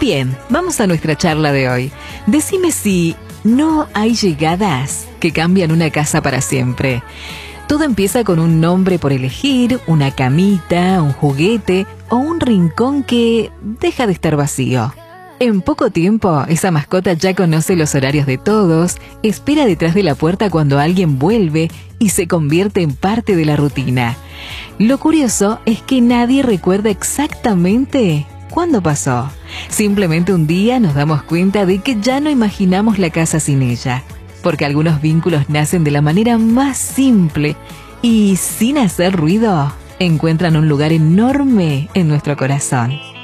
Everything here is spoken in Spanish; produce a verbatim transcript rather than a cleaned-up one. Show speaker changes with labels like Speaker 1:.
Speaker 1: Bien, vamos a nuestra charla de hoy. Decime si no hay llegadas que cambian una casa para siempre. Todo empieza con un nombre por elegir, una camita, un juguete o un rincón que deja de estar vacío. En poco tiempo, esa mascota ya conoce los horarios de todos, espera detrás de la puerta cuando alguien vuelve y se convierte en parte de la rutina. Lo curioso es que nadie recuerda exactamente cuándo pasó. Simplemente un día nos damos cuenta de que ya no imaginamos la casa sin ella, porque algunos vínculos nacen de la manera más simple y sin hacer ruido encuentran un lugar enorme en nuestro corazón.